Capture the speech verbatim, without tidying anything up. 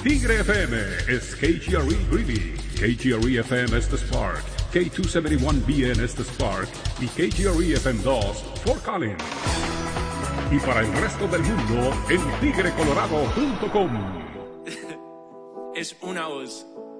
Tigre F M is K G R E Greeley, K G R E F M Estes Park, K two seventy-one B N Estes Park y K G R E F M dos Fort Collins. Y para el resto del mundo en tigre colorado punto com. Es una voz.